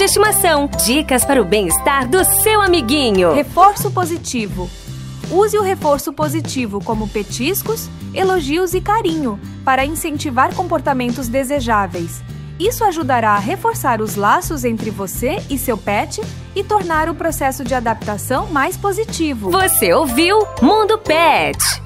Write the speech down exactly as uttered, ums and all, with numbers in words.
de estimação. Dicas para o bem-estar do seu amiguinho. Reforço positivo. Use o reforço positivo como petiscos, elogios e carinho para incentivar comportamentos desejáveis. Isso ajudará a reforçar os laços entre você e seu pet e tornar o processo de adaptação mais positivo. Você ouviu Mundo Pet.